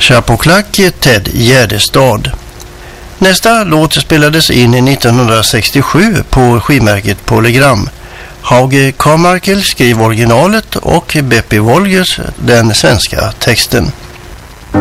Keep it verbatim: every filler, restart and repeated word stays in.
Chapeauclac, Ted Gärdestad. Nästa låt spelades in nittonhundrasextiosju på skivmärket Polygram. Hauge Carmichael skrev originalet och Beppe Wolgers den svenska texten.